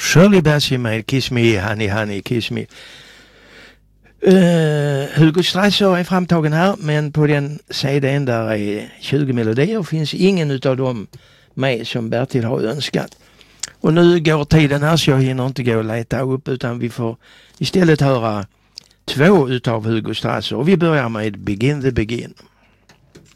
Shirley Bassey med Kiss Me, Honey Honey, Kiss Me. Hugo Strasser är framtagen här, men på den CD:n där är 20 melodier och finns ingen utav dem med som Bertil har önskat. Och nu går tiden här så jag hinner inte gå och leta upp, utan vi får istället höra 2 utav Hugo Strasser, och vi börjar med Begin the Begin.